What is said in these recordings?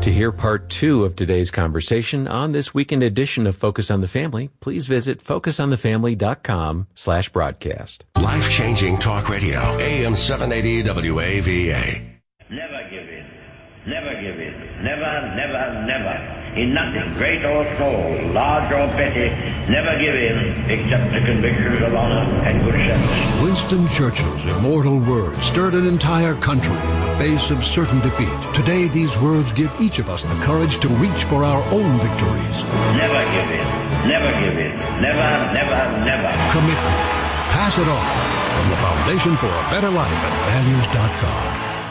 To hear part 2 of today's conversation on this weekend edition of Focus on the Family, please visit focusonthefamily.com/broadcast. Life-changing talk radio, AM 780 WAVA. Never give in. Never give in. Never, never, never. In nothing, great or small, large or petty, never give in except the convictions of honor and good sense. Winston Churchill's immortal words stirred an entire country in the face of certain defeat. Today, these words give each of us the courage to reach for our own victories. Never give in. Never give in. Never, never, never. Commitment. Pass it on. From the Foundation for a Better Life at values.com.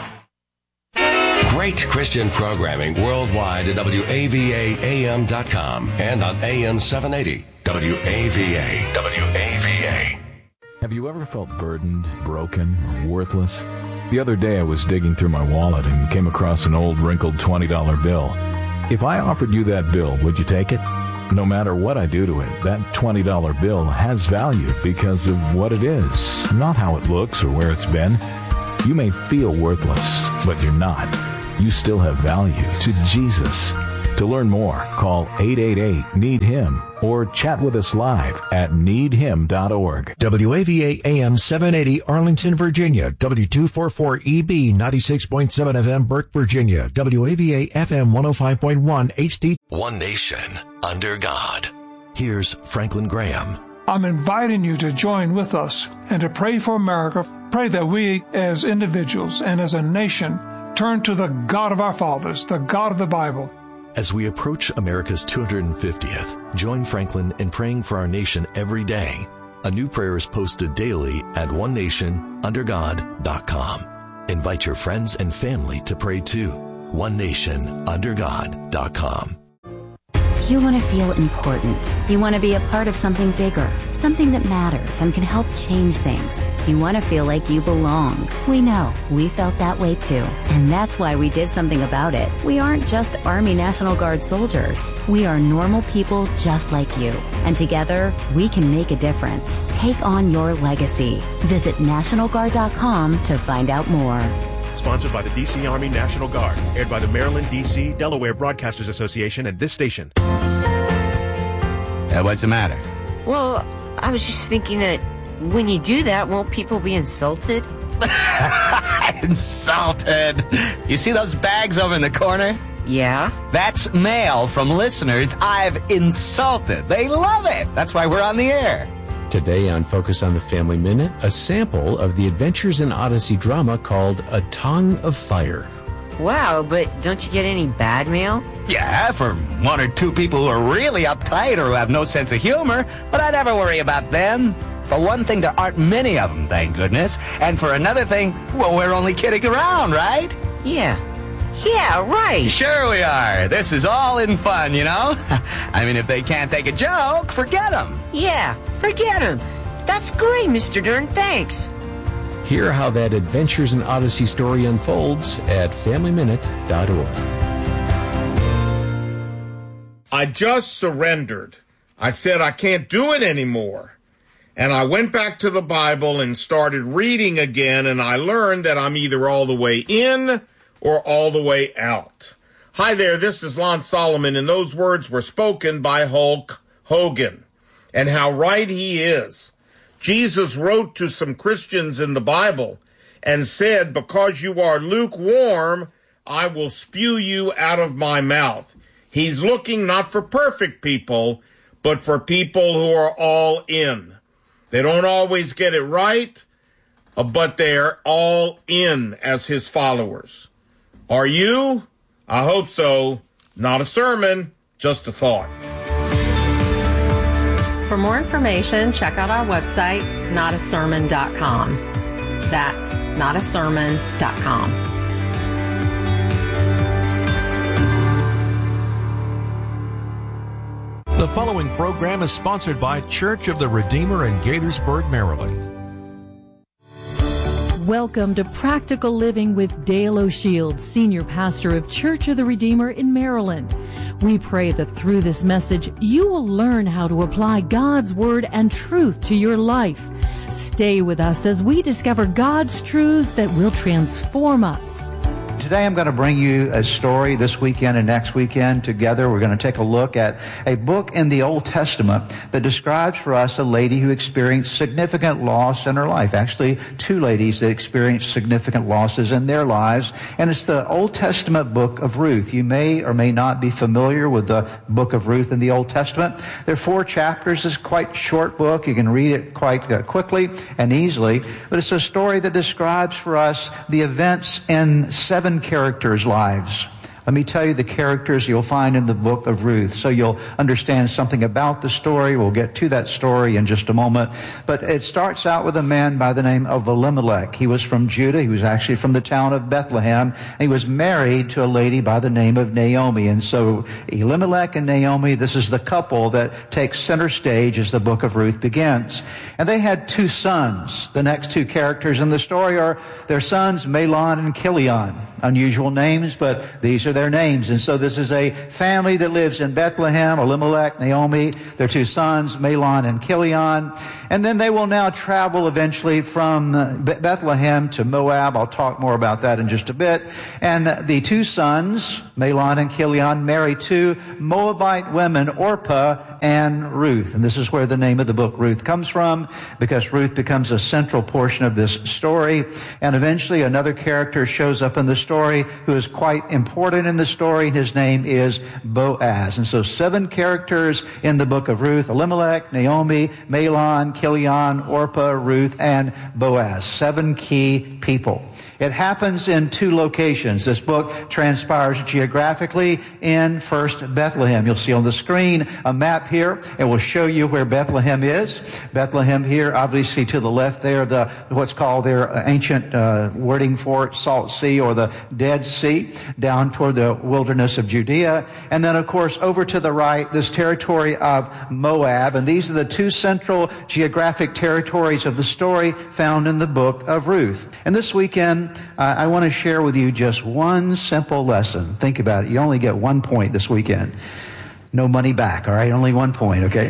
Great Christian programming worldwide at WAVAAM.com and on AM 780 WAVA. WAVA. Have you ever felt burdened, broken, or worthless? The other day I was digging through my wallet and came across an old wrinkled $20 bill. If I offered you that bill, would you take it? No matter what I do to it, that $20 bill has value because of what it is, not how it looks or where it's been. You may feel worthless, but you're not. You still have value to Jesus. To learn more, call 888-NEED-HIM or chat with us live at needhim.org. WAVA AM 780 Arlington, Virginia. W244EB 96.7 FM Burke, Virginia. WAVA FM 105.1 HD. One nation under God. Here's Franklin Graham. I'm inviting you to join with us and to pray for America. Pray that we as individuals and as a nation turn to the God of our fathers, the God of the Bible. As we approach America's 250th, join Franklin in praying for our nation every day. A new prayer is posted daily at onenationundergod.com. Invite your friends and family to pray too. onenationundergod.com. You want to feel important. You want to be a part of something bigger, something that matters and can help change things. You want to feel like you belong. We know. We felt that way too. And that's why we did something about it. We aren't just Army National Guard soldiers. We are normal people just like you. And together, we can make a difference. Take on your legacy. Visit NationalGuard.com to find out more. Sponsored by the D.C. Army National Guard. Aired by the Maryland, D.C., Delaware Broadcasters Association and this station. What's the matter? Well, I was just thinking that when you do that, won't people be insulted? Insulted? You see those bags over in the corner? Yeah? That's mail from listeners I've insulted. They love it. That's why we're on the air. Today on Focus on the Family Minute, a sample of the Adventures in Odyssey drama called A Tongue of Fire. Wow, but don't you get any bad mail? Yeah, for one or two people who are really uptight or who have no sense of humor, but I never worry about them. For one thing, there aren't many of them, thank goodness. And for another thing, well, we're only kidding around, right? Yeah, right. Sure we are. This is all in fun, you know? I mean, if they can't take a joke, forget them. Yeah, forget them. That's great, Mr. Dern. Thanks. Hear how that Adventures in Odyssey story unfolds at FamilyMinute.org. I just surrendered. I said I can't do it anymore. And I went back to the Bible and started reading again, and I learned that I'm either all the way in or all the way out. Hi there, this is Lon Solomon, and those words were spoken by Hulk Hogan. And how right he is. Jesus wrote to some Christians in the Bible and said, because you are lukewarm, I will spew you out of my mouth. He's looking not for perfect people, but for people who are all in. They don't always get it right, but they're all in as his followers. Are you? I hope so. Not a sermon, just a thought. For more information, check out our website, notasermon.com. That's notasermon.com. The following program is sponsored by Church of the Redeemer in Gaithersburg, Maryland. Welcome to Practical Living with Dale O'Shields, Senior Pastor of Church of the Redeemer in Maryland. We pray that through this message, you will learn how to apply God's Word and truth to your life. Stay with us as we discover God's truths that will transform us. today I'm going to bring you a story this weekend and next weekend together. We're going to take a look at a book in the Old Testament that describes for us a lady who experienced significant loss in her life. Actually, two ladies that experienced significant losses in their lives. And it's the Old Testament book of Ruth. You may or may not be familiar with the book of Ruth in the Old Testament. There are 4 chapters. It's quite a short book. You can read it quite quickly and easily. But it's a story that describes for us the events in 7 characters' lives. Let me tell you the characters you'll find in the book of Ruth, so you'll understand something about the story. We'll get to that story in just a moment. But it starts out with a man by the name of Elimelech. He was from Judah. He was actually from the town of Bethlehem. And he was married to a lady by the name of Naomi. And so Elimelech and Naomi, this is the couple that takes center stage as the book of Ruth begins. And they had 2 sons. The next 2 characters in the story are their sons, Mahlon and Chilion. Unusual names, but these are their names. And so this is a family that lives in Bethlehem, Elimelech, Naomi, their 2 sons, Mahlon and Chilion. And then they will now travel eventually from Bethlehem to Moab. I'll talk more about that in just a bit. And the 2 sons, Mahlon and Chilion, marry 2 Moabite women, Orpah and Ruth. And this is where the name of the book Ruth comes from, because Ruth becomes a central portion of this story. And eventually another character shows up in the story who is quite important in the story, and his name is Boaz. And so 7 characters in the book of Ruth: Elimelech, Naomi, Mahlon, Chilion, Orpah, Ruth, and Boaz. 7 key people. It happens in 2 locations. This book transpires geographically in first Bethlehem. You'll see on the screen a map here. It will show you where Bethlehem is. Bethlehem here, obviously to the left there, what's called their ancient wording for it, Salt Sea or the Dead Sea, down toward the wilderness of Judea. And then, of course, over to the right, this territory of Moab. And these are the 2 central geographic territories of the story found in the book of Ruth. And this weekend, I want to share with you just one simple lesson. Think about it. You only get 1 point this weekend. No money back, all right? Only 1 point, okay?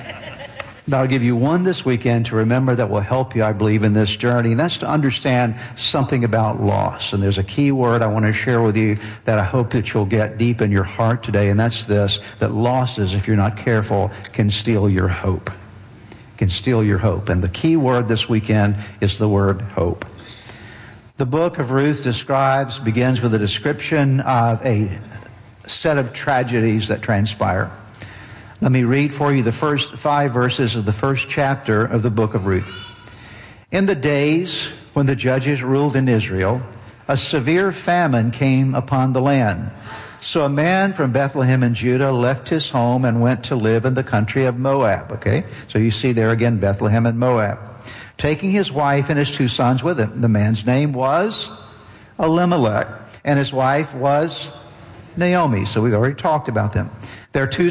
But I'll give you one this weekend to remember that will help you, I believe, in this journey. And that's to understand something about loss. And there's a key word I want to share with you that I hope that you'll get deep in your heart today. And that's this, that losses, if you're not careful, can steal your hope. Can steal your hope. And the key word this weekend is the word hope. The book of Ruth begins with a description of a set of tragedies that transpire. Let me read for you the first 5 verses of the first chapter of the book of Ruth. In the days when the judges ruled in Israel, a severe famine came upon the land. So a man from Bethlehem in Judah left his home and went to live in the country of Moab. Okay, so you see there again Bethlehem and Moab, taking his wife and his 2 sons with him. The man's name was Elimelech, and his wife was Naomi. So we've already talked about them. Their 2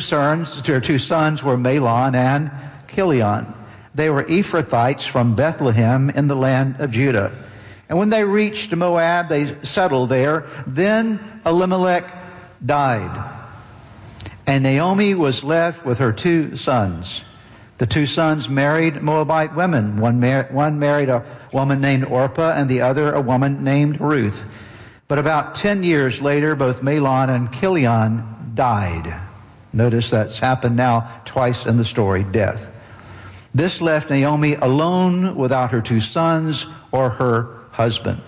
sons were Mahlon and Chilion. They were Ephrathites from Bethlehem in the land of Judah. And when they reached Moab, they settled there. Then Elimelech died, and Naomi was left with her 2 sons. The 2 sons married Moabite women. One married a woman named Orpah, and the other a woman named Ruth. But about 10 years later, both Mahlon and Chilion died. Notice that's happened now twice in the story, death. This left Naomi alone without her 2 sons or her husband.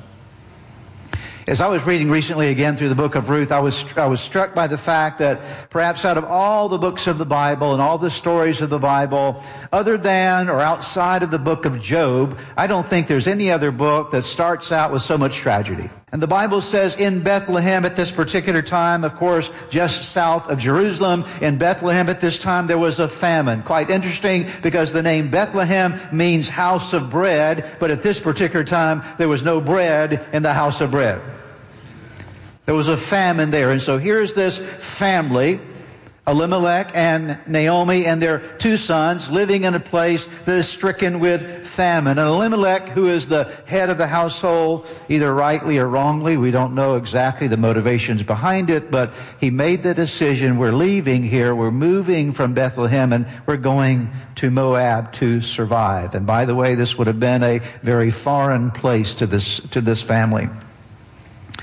As I was reading recently again through the book of Ruth, I was struck by the fact that perhaps out of all the books of the Bible and all the stories of the Bible, other than or outside of the book of Job, I don't think there's any other book that starts out with so much tragedy. And the Bible says in Bethlehem at this particular time, of course, just south of Jerusalem, in Bethlehem at this time there was a famine. Quite interesting, because the name Bethlehem means house of bread, but at this particular time there was no bread in the house of bread. There was a famine there. And so here's this family, Elimelech and Naomi and their 2 sons, living in a place that is stricken with famine. And Elimelech, who is the head of the household, either rightly or wrongly, we don't know exactly the motivations behind it, but he made the decision, we're leaving here, we're moving from Bethlehem, and we're going to Moab to survive. And by the way, this would have been a very foreign place to this family.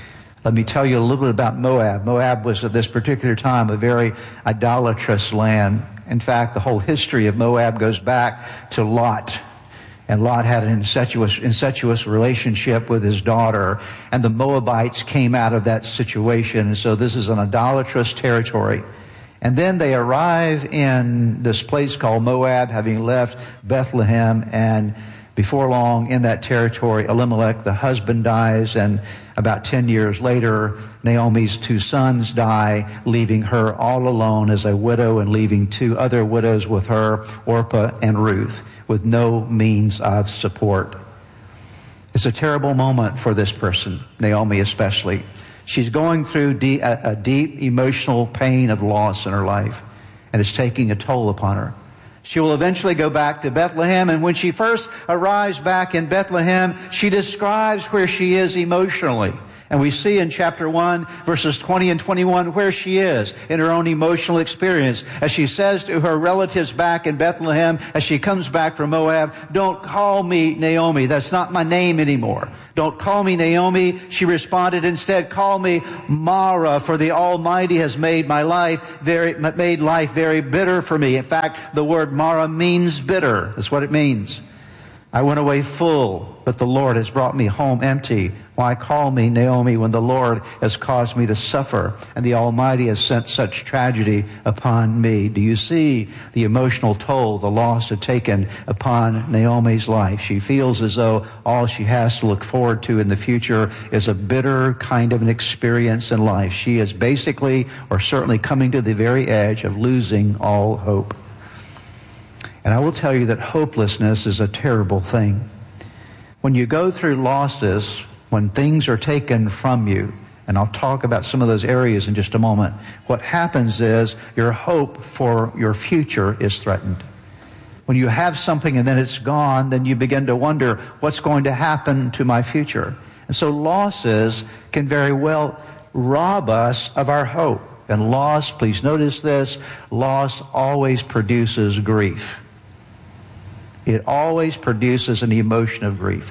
Let me tell you a little bit about Moab. Moab was at this particular time a very idolatrous land. In fact, the whole history of Moab goes back to Lot. And Lot had an incestuous relationship with his daughter. And the Moabites came out of that situation. And so this is an idolatrous territory. And then they arrive in this place called Moab, having left Bethlehem. And before long, in that territory, Elimelech, the husband, dies. And about 10 years later, Naomi's 2 sons die, leaving her all alone as a widow and leaving 2 other widows with her, Orpah and Ruth, with no means of support. It's a terrible moment for this person, Naomi especially. She's going through a deep emotional pain of loss in her life, and it's taking a toll upon her. She will eventually go back to Bethlehem, and when she first arrives back in Bethlehem, she describes where she is emotionally. And we see in chapter 1, verses 20 and 21, where she is in her own emotional experience. As she says to her relatives back in Bethlehem, as she comes back from Moab, "Don't call me Naomi. That's not my name anymore. Don't call me Naomi." She responded, "Instead, call me Mara, for the Almighty has made life very bitter for me." In fact, the word Mara means bitter. That's what it means. I went away full, but the Lord has brought me home empty. Why call me Naomi when the Lord has caused me to suffer and the Almighty has sent such tragedy upon me? Do you see the emotional toll the loss had taken upon Naomi's life? She feels as though all she has to look forward to in the future is a bitter kind of an experience in life. She is basically, or certainly, coming to the very edge of losing all hope. And I will tell you that hopelessness is a terrible thing. When you go through losses, when things are taken from you, and I'll talk about some of those areas in just a moment, what happens is your hope for your future is threatened. When you have something and then it's gone, then you begin to wonder, what's going to happen to my future? And so losses can very well rob us of our hope. And loss, please notice this, loss always produces grief. It always produces an emotion of grief.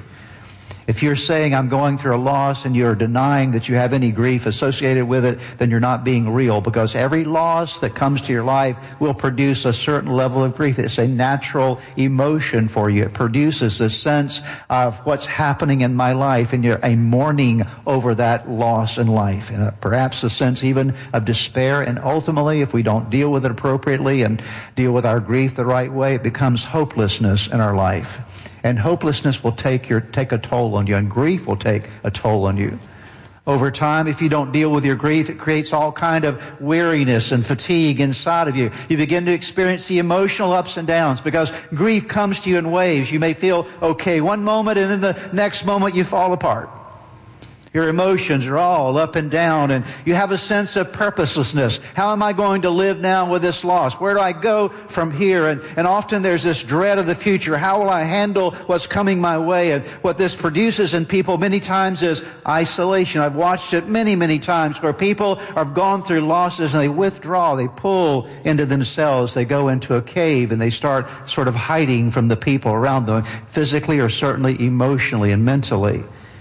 If you're saying, "I'm going through a loss," and you're denying that you have any grief associated with it, then you're not being real, because every loss that comes to your life will produce a certain level of grief. It's a natural emotion for you. It produces a sense of what's happening in my life, and you're a mourning over that loss in life, and perhaps a sense even of despair. And ultimately, if we don't deal with it appropriately and deal with our grief the right way, it becomes hopelessness in our life. And hopelessness will take a toll on you, and grief will take a toll on you. Over time, if you don't deal with your grief, it creates all kind of weariness and fatigue inside of you. You begin to experience the emotional ups and downs because grief comes to you in waves. You may feel okay one moment, and then the next moment you fall apart. Your emotions are all up and down, and you have a sense of purposelessness. How am I going to live now with this loss? Where do I go from here? And often there's this dread of the future. How will I handle what's coming my way? And what this produces in people many times is isolation. I've watched it many, many times where people have gone through losses and they withdraw, they pull into themselves, they go into a cave and they start sort of hiding from the people around them, physically or certainly emotionally and mentally.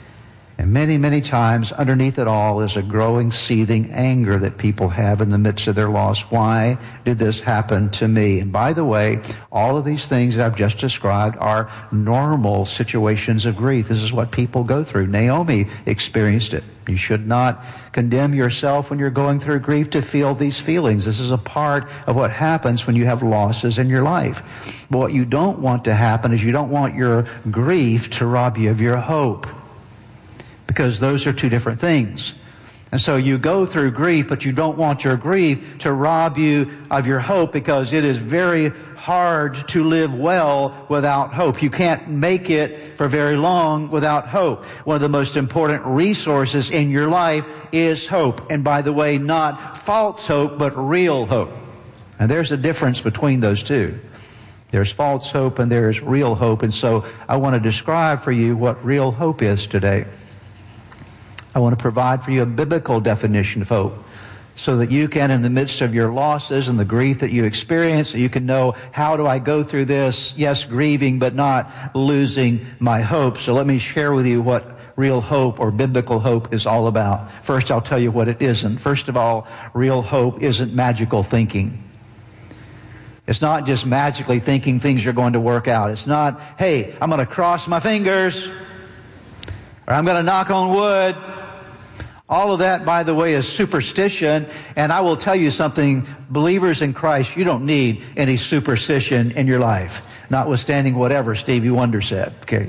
And many, many times underneath it all is a growing, seething anger that people have in the midst of their loss. Why did this happen to me? And by the way, all of these things that I've just described are normal situations of grief. This is what people go through. Naomi experienced it. You should not condemn yourself when you're going through grief to feel these feelings. This is a part of what happens when you have losses in your life. But what you don't want to happen is you don't want your grief to rob you of your hope, because those are two different things. And so you go through grief, but you don't want your grief to rob you of your hope, because it is very hard to live well without hope. You can't make it for very long without hope. One of the most important resources in your life is hope. And by the way, not false hope, but real hope. And there's a difference between those two. There's false hope and there's real hope. And so I want to describe for you what real hope is today. I want to provide for you a biblical definition of hope so that you can, in the midst of your losses and the grief that you experience, you can know, how do I go through this? Yes, grieving, but not losing my hope. So let me share with you what real hope or biblical hope is all about. First, I'll tell you what it isn't. First of all, real hope isn't magical thinking. It's not just magically thinking things are going to work out. It's not, hey, I'm going to cross my fingers, or I'm going to knock on wood. All of that, by the way, is superstition. And I will tell you something, believers in Christ, you don't need any superstition in your life, notwithstanding whatever Stevie Wonder said. Okay?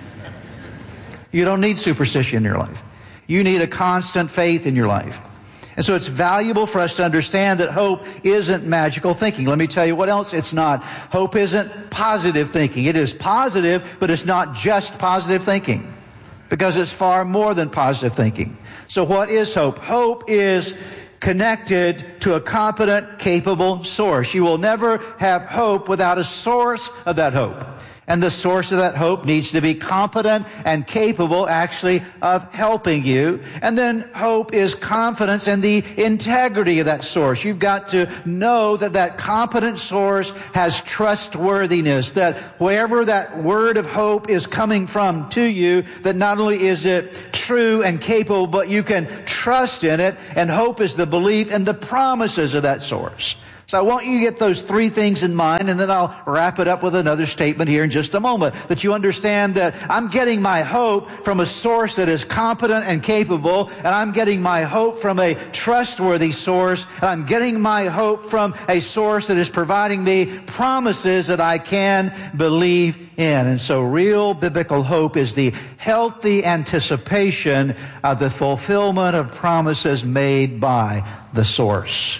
You don't need superstition in your life. You need a constant faith in your life. And so it's valuable for us to understand that hope isn't magical thinking. Let me tell you what else it's not. Hope isn't positive thinking. It is positive, but it's not just positive thinking, because it's far more than positive thinking. So what is hope? Hope is connected to a competent, capable source. You will never have hope without a source of that hope. And the source of that hope needs to be competent and capable, actually, of helping you. And then hope is confidence in the integrity of that source. You've got to know that that competent source has trustworthiness, that wherever that word of hope is coming from to you, that not only is it true and capable, but you can trust in it. And hope is the belief in the promises of that source. So I want you to get those three things in mind, and then I'll wrap it up with another statement here in just a moment, that you understand that I'm getting my hope from a source that is competent and capable, and I'm getting my hope from a trustworthy source, and I'm getting my hope from a source that is providing me promises that I can believe in. And so real biblical hope is the healthy anticipation of the fulfillment of promises made by the source.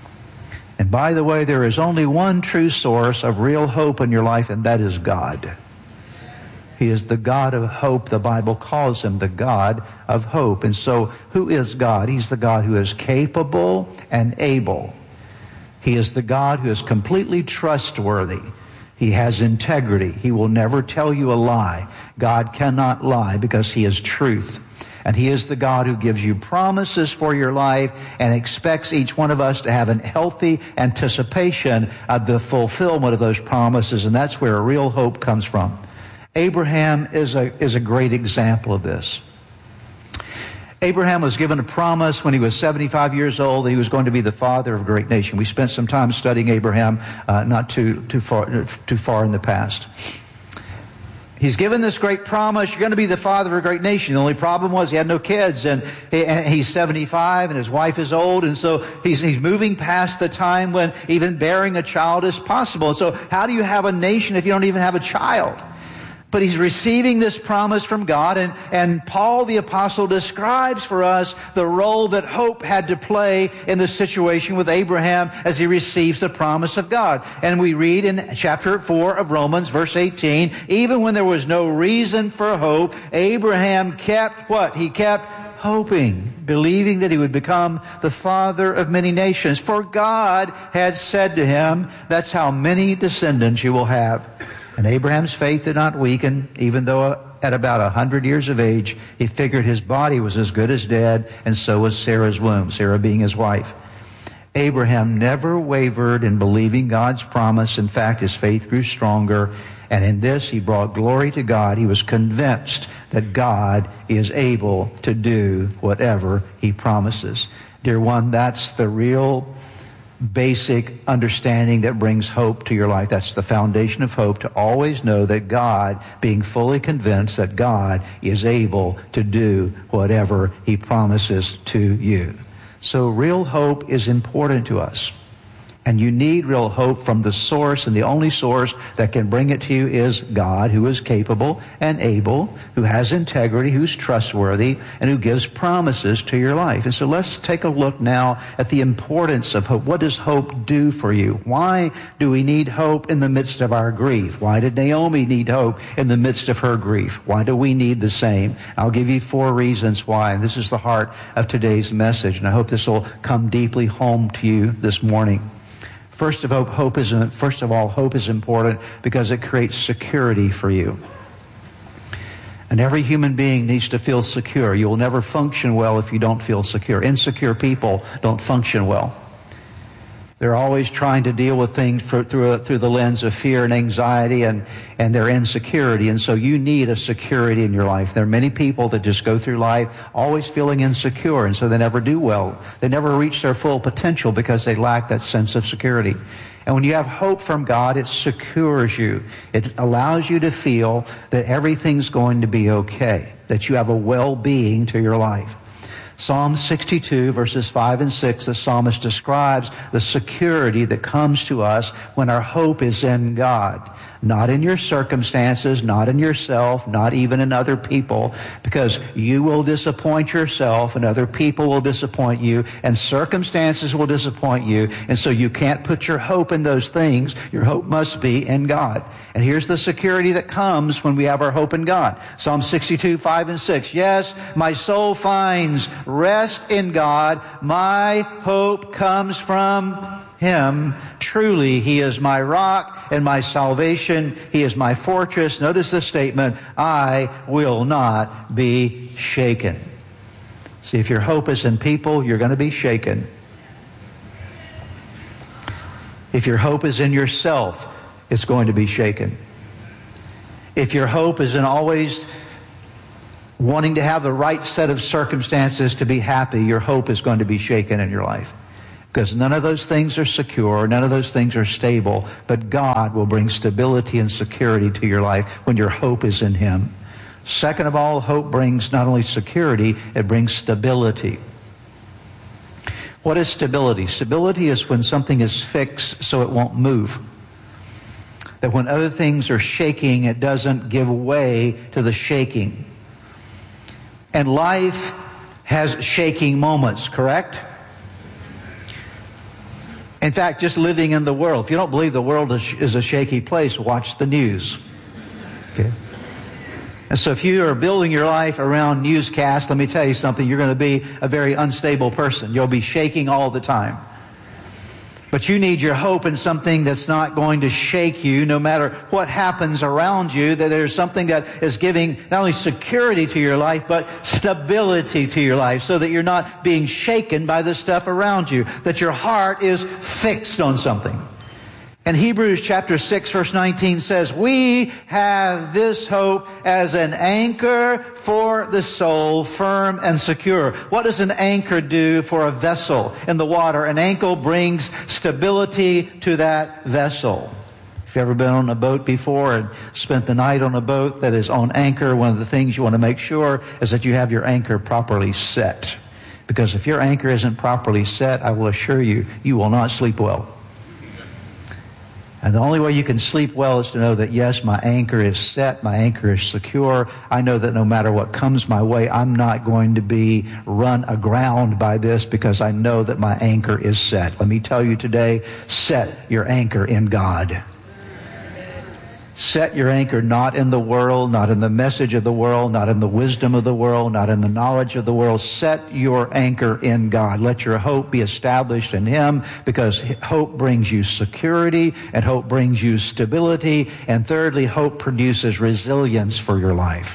And by the way, there is only one true source of real hope in your life, and that is God. He is the God of hope. The Bible calls him the God of hope. And so, who is God? He's the God who is capable and able. He is the God who is completely trustworthy. He has integrity. He will never tell you a lie. God cannot lie because he is truth. And he is the God who gives you promises for your life and expects each one of us to have a healthy anticipation of the fulfillment of those promises. And that's where real hope comes from. Abraham is a great example of this. Abraham was given a promise when he was 75 years old that he was going to be the father of a great nation. We spent some time studying Abraham not too far in the past. He's given this great promise, you're going to be the father of a great nation. The only problem was he had no kids, and he's 75 and his wife is old, and so he's moving past the time when even bearing a child is possible. And so how do you have a nation if you don't even have a child? But he's receiving this promise from God, and Paul the Apostle describes for us the role that hope had to play in the situation with Abraham as he receives the promise of God. And we read in chapter 4 of Romans, verse 18, even when there was no reason for hope, Abraham kept what? He kept hoping, believing that he would become the father of many nations. For God had said to him, that's how many descendants you will have. And Abraham's faith did not weaken, even though at about 100 years of age, he figured his body was as good as dead, and so was Sarah's womb, Sarah being his wife. Abraham never wavered in believing God's promise. In fact, his faith grew stronger, and in this he brought glory to God. He was convinced that God is able to do whatever he promises. Dear one, that's the real basic understanding that brings hope to your life. That's the foundation of hope, to always know that God, being fully convinced that God is able to do whatever he promises to you. So real hope is important to us. And you need real hope from the source, and the only source that can bring it to you is God, who is capable and able, who has integrity, who's trustworthy, and who gives promises to your life. And so let's take a look now at the importance of hope. What does hope do for you? Why do we need hope in the midst of our grief? Why did Naomi need hope in the midst of her grief? Why do we need the same? I'll give you 4 reasons why, and this is the heart of today's message, and I hope this will come deeply home to you this morning. First of all, hope is important because it creates security for you. And every human being needs to feel secure. You will never function well if you don't feel secure. Insecure people don't function well. They're always trying to deal with things through the lens of fear and anxiety and their insecurity. And so you need a security in your life. There are many people that just go through life always feeling insecure, and so they never do well. They never reach their full potential because they lack that sense of security. And when you have hope from God, it secures you. It allows you to feel that everything's going to be okay, that you have a well-being to your life. Psalm 62, verses 5 and 6, the psalmist describes the security that comes to us when our hope is in God. Not in your circumstances, not in yourself, not even in other people, because you will disappoint yourself and other people will disappoint you and circumstances will disappoint you. And so you can't put your hope in those things. Your hope must be in God. And here's the security that comes when we have our hope in God. Psalm 62, 5 and 6. Yes, my soul finds rest in God. My hope comes from Him. Truly, He is my rock and my salvation. He is my fortress. Notice the statement, I will not be shaken. See, if your hope is in people, you're going to be shaken. If your hope is in yourself, it's going to be shaken. If your hope is in always wanting to have the right set of circumstances to be happy, your hope is going to be shaken in your life. Because none of those things are secure, none of those things are stable, but God will bring stability and security to your life when your hope is in Him. Second of all, hope brings not only security, it brings stability. What is stability? Stability is when something is fixed so it won't move. That when other things are shaking, it doesn't give way to the shaking. And life has shaking moments, correct? In fact, just living in the world. If you don't believe the world is a shaky place, watch the news. Okay? And so if you are building your life around newscasts, let me tell you something, you're going to be a very unstable person. You'll be shaking all the time. But you need your hope in something that's not going to shake you no matter what happens around you, that there's something that is giving not only security to your life, but stability to your life so that you're not being shaken by the stuff around you, that your heart is fixed on something. And Hebrews chapter 6 verse 19 says, we have this hope as an anchor for the soul, firm and secure. What does an anchor do for a vessel in the water? An anchor brings stability to that vessel. If you've ever been on a boat before and spent the night on a boat that is on anchor, one of the things you want to make sure is that you have your anchor properly set. Because if your anchor isn't properly set, I will assure you, you will not sleep well. And the only way you can sleep well is to know that, yes, my anchor is set, my anchor is secure. I know that no matter what comes my way, I'm not going to be run aground by this because I know that my anchor is set. Let me tell you today, set your anchor in God. Set your anchor not in the world, not in the message of the world, not in the wisdom of the world, not in the knowledge of the world. Set your anchor in God. Let your hope be established in Him, because hope brings you security and hope brings you stability. And thirdly, hope produces resilience for your life.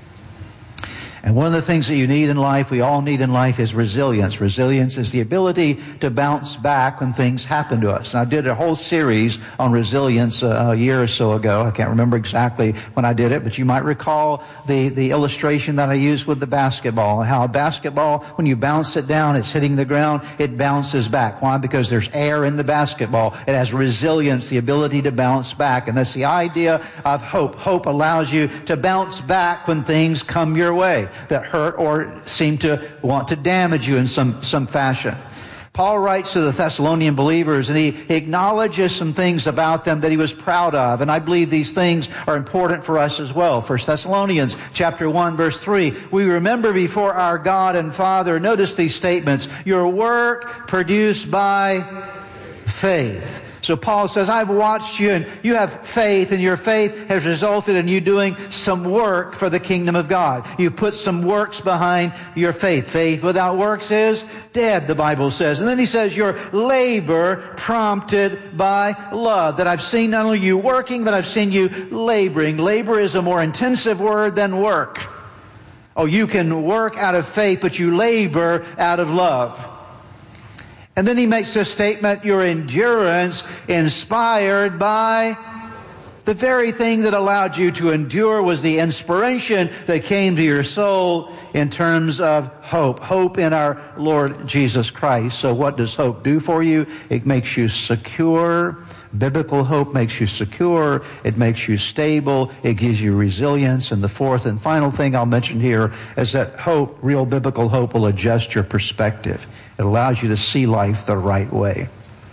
And one of the things that you need in life, we all need in life, is resilience. Resilience is the ability to bounce back when things happen to us. And I did a whole series on resilience a year or so ago. I can't remember exactly when I did it, but you might recall the illustration that I used with the basketball, and how a basketball, when you bounce it down, it's hitting the ground, it bounces back. Why? Because there's air in the basketball. It has resilience, the ability to bounce back. And that's the idea of hope. Hope allows you to bounce back when things come your way that hurt or seem to want to damage you in some fashion. Paul writes to the Thessalonian believers, and he acknowledges some things about them that he was proud of. And I believe these things are important for us as well. 1 Thessalonians chapter 1, verse 3, we remember before our God and Father, notice these statements, your work produced by faith. So Paul says, I've watched you and you have faith, and your faith has resulted in you doing some work for the kingdom of God. You put some works behind your faith. Faith without works is dead, the Bible says. And then he says, your labor prompted by love. That I've seen not only you working, but I've seen you laboring. Labor is a more intensive word than work. Oh, you can work out of faith, but you labor out of love. And then he makes this statement, your endurance inspired by the very thing that allowed you to endure was the inspiration that came to your soul in terms of hope. Hope in our Lord Jesus Christ. So what does hope do for you? It makes you secure. Biblical hope makes you secure. It makes you stable. It gives you resilience. And the fourth and final thing I'll mention here is that hope, real biblical hope, will adjust your perspective. It allows you to see life the right way.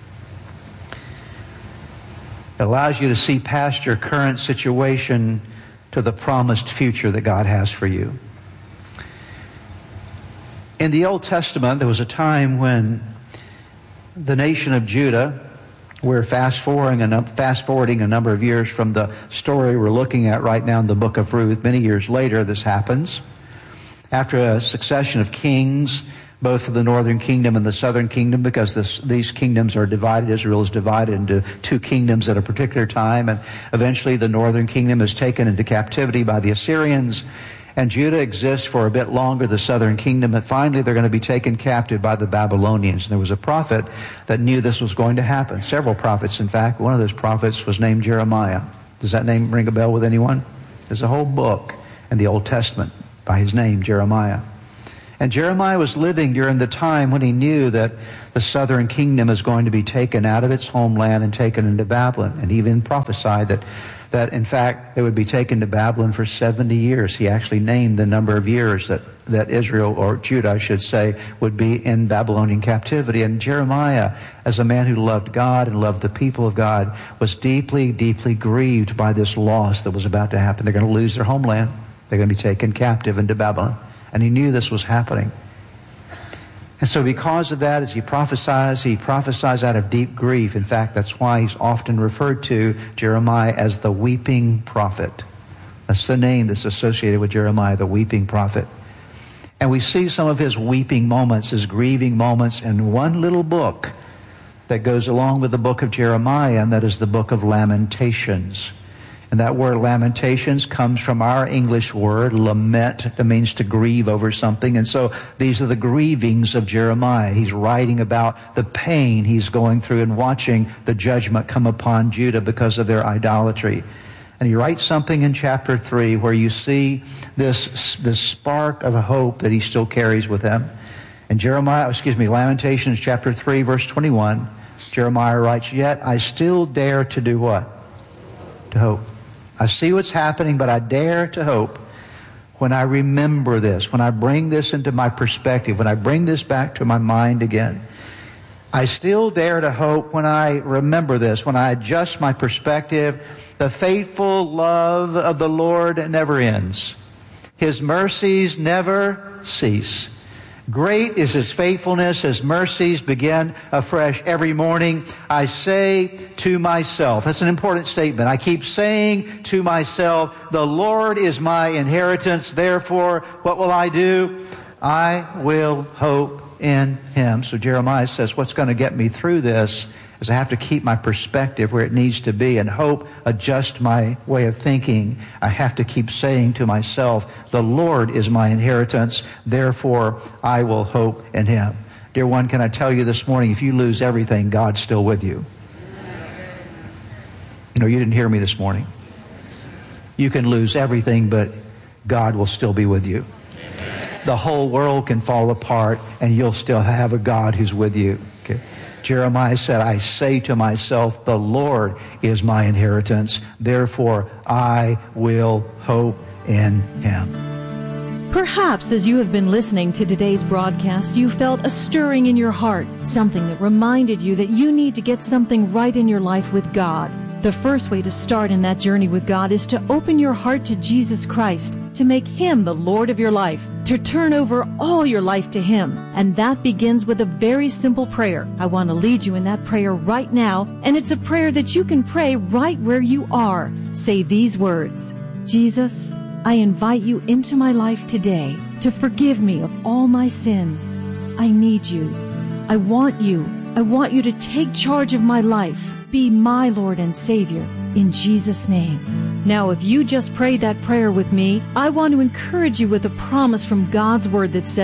It allows you to see past your current situation to the promised future that God has for you. In the Old Testament, there was a time when the nation of Judah, we're fast-forwarding a number of years from the story we're looking at right now in the book of Ruth. Many years later, this happens. After a succession of kings, both for the northern kingdom and the southern kingdom, because these kingdoms are divided. Israel is divided into two kingdoms at a particular time, and eventually the northern kingdom is taken into captivity by the Assyrians, and Judah exists for a bit longer, the southern kingdom, and finally they're going to be taken captive by the Babylonians. And there was a prophet that knew this was going to happen. Several prophets, in fact. One of those prophets was named Jeremiah. Does that name ring a bell with anyone? There's a whole book in the Old Testament by his name, Jeremiah. And Jeremiah was living during the time when he knew that the southern kingdom is going to be taken out of its homeland and taken into Babylon. And he even prophesied that in fact they would be taken to Babylon for 70 years. He actually named the number of years that Israel, or Judah I should say, would be in Babylonian captivity. And Jeremiah, as a man who loved God and loved the people of God, was deeply, deeply grieved by this loss that was about to happen. They're going to lose their homeland. They're going to be taken captive into Babylon. And he knew this was happening. And so because of that, as he prophesies out of deep grief. In fact, that's why he's often referred to, Jeremiah, as the weeping prophet. That's the name that's associated with Jeremiah, the weeping prophet. And we see some of his weeping moments, his grieving moments, in one little book that goes along with the book of Jeremiah, and that is the book of Lamentations. And that word Lamentations comes from our English word lament. That means to grieve over something. And so these are the grievings of Jeremiah. He's writing about the pain he's going through and watching the judgment come upon Judah because of their idolatry. And he writes something in chapter 3 where you see this spark of hope that he still carries with him. In Lamentations chapter 3 verse 21, Jeremiah writes, "Yet I still dare to do what? To hope. I see what's happening, but I dare to hope when I remember this, when I bring this into my perspective, when I bring this back to my mind again. I still dare to hope when I remember this, when I adjust my perspective. The faithful love of the Lord never ends. His mercies never cease. Great is His faithfulness. His mercies begin afresh every morning. I say to myself," that's an important statement. I keep saying to myself, "The Lord is my inheritance. Therefore, what will I do? I will hope in Him." So Jeremiah says, what's going to get me through this is I have to keep my perspective where it needs to be, and hope adjust my way of thinking. I have to keep saying to myself, "The Lord is my inheritance, therefore I will hope in Him." Dear one, can I tell you this morning, if you lose everything, God's still with you. No, you didn't hear me this morning. You can lose everything, but God will still be with you. The whole world can fall apart, and you'll still have a God who's with you. Okay? Jeremiah said, "I say to myself, the Lord is my inheritance. Therefore, I will hope in Him." Perhaps as you have been listening to today's broadcast, you felt a stirring in your heart, something that reminded you that you need to get something right in your life with God. The first way to start in that journey with God is to open your heart to Jesus Christ, to make Him the Lord of your life, to turn over all your life to Him. And that begins with a very simple prayer. I want to lead you in that prayer right now, and it's a prayer that you can pray right where you are. Say these words: "Jesus, I invite you into my life today to forgive me of all my sins. I need you. I want you. I want you to take charge of my life. Be my Lord and Savior, in Jesus' name." Now, if you just prayed that prayer with me, I want to encourage you with a promise from God's Word that says,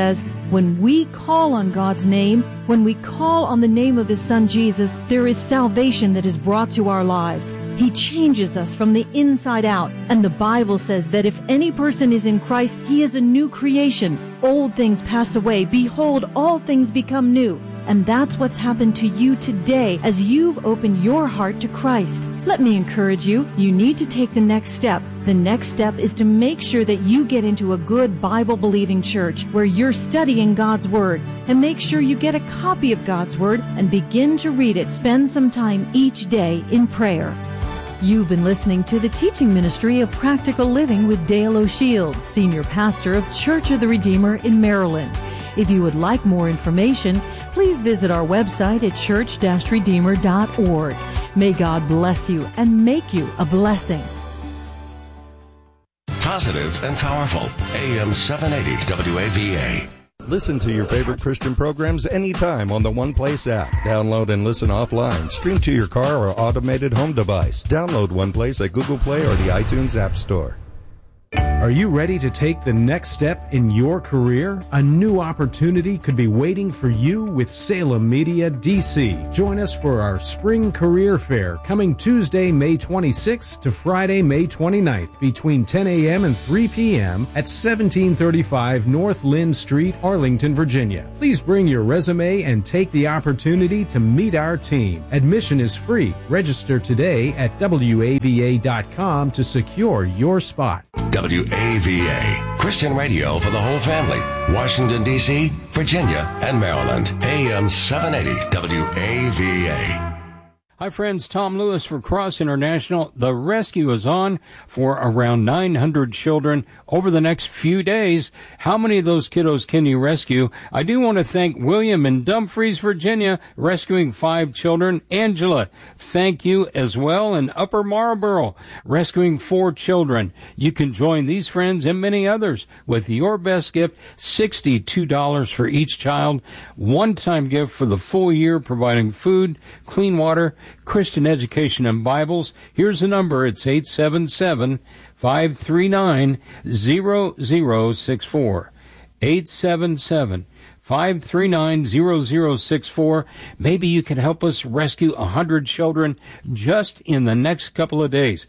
When we call on God's name, when we call on the name of His Son Jesus, there is salvation that is brought to our lives. He changes us from the inside out. And the Bible says that if any person is in Christ, he is a new creation. Old things pass away. Behold, all things become new. And that's what's happened to you today as you've opened your heart to Christ. Let me encourage you, you need to take the next step. The next step is to make sure that you get into a good Bible-believing church where you're studying God's Word. And make sure you get a copy of God's Word and begin to read it. Spend some time each day in prayer. You've been listening to the teaching ministry of Practical Living with Dale O'Shields, Senior Pastor of Church of the Redeemer in Maryland. If you would like more information, please visit our website at church-redeemer.org. May God bless you and make you a blessing. Positive and powerful. AM 780 WAVA. Listen to your favorite Christian programs anytime on the One Place app. Download and listen offline. Stream to your car or automated home device. Download One Place at Google Play or the iTunes App Store. Are you ready to take the next step in your career? A new opportunity could be waiting for you with Salem Media DC. Join us for our Spring Career Fair coming Tuesday, May 26th to Friday, May 29th between 10 a.m. and 3 p.m. at 1735 North Lynn Street, Arlington, Virginia. Please bring your resume and take the opportunity to meet our team. Admission is free. Register today at WAVA.com to secure your spot. WAVA, Christian radio for the whole family. Washington, D.C., Virginia, and Maryland. AM 780 WAVA. Hi friends, Tom Lewis for Cross International. The rescue is on for around 900 children over the next few days. How many of those kiddos can you rescue? I do want to thank William in Dumfries, Virginia, rescuing 5 children. Angela, thank you as well. In Upper Marlboro, rescuing 4 children. You can join these friends and many others with your best gift, $62 for each child. One-time gift for the full year, providing food, clean water, Christian education, and Bibles. Here's the number. It's 877-539-0064. 877-539-0064. Maybe you can help us rescue 100 children just in the next couple of days.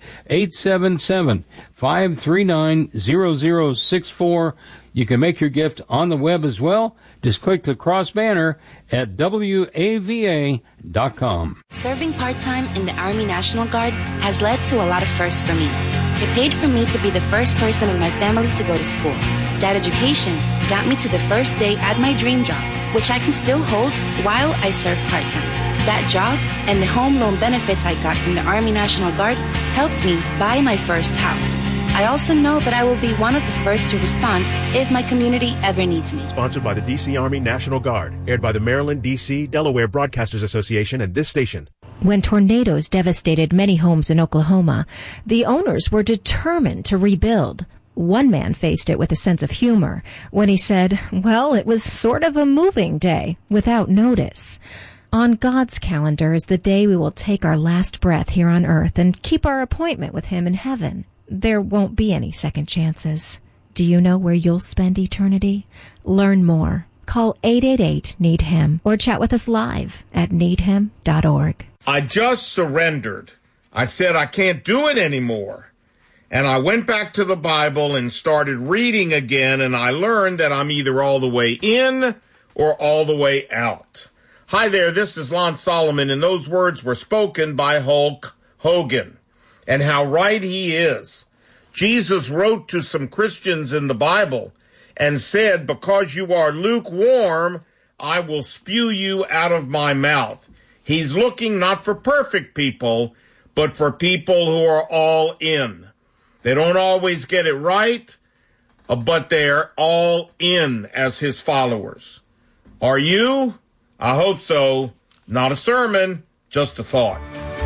877-539-0064. You can make your gift on the web as well. Just click the cross banner at WAVA.com. Serving part-time in the Army National Guard has led to a lot of firsts for me. It paid for me to be the first person in my family to go to school. That education got me to the first day at my dream job, which I can still hold while I serve part-time. That job and the home loan benefits I got from the Army National Guard helped me buy my first house. I also know that I will be one of the first to respond if my community ever needs me. Sponsored by the D.C. Army National Guard. Aired by the Maryland, D.C., Delaware Broadcasters Association and this station. When tornadoes devastated many homes in Oklahoma, the owners were determined to rebuild. One man faced it with a sense of humor when he said, well, it was sort of a moving day without notice. On God's calendar is the day we will take our last breath here on earth and keep our appointment with Him in heaven. There won't be any second chances. Do you know where you'll spend eternity? Learn more. Call 888-NEED-HIM or chat with us live at needhim.org. I just surrendered. I said I can't do it anymore. And I went back to the Bible and started reading again, and I learned that I'm either all the way in or all the way out. Hi there, this is Lon Solomon, and those words were spoken by Hulk Hogan. And how right he is. Jesus wrote to some Christians in the Bible and said, because you are lukewarm, I will spew you out of my mouth. He's looking not for perfect people, but for people who are all in. They don't always get it right, but they're all in as his followers. Are you? I hope so. Not a sermon, just a thought.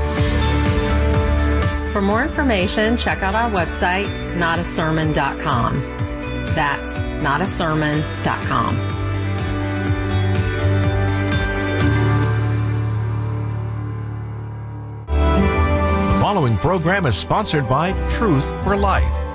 For more information, check out our website, notasermon.com. That's notasermon.com. The following program is sponsored by Truth for Life.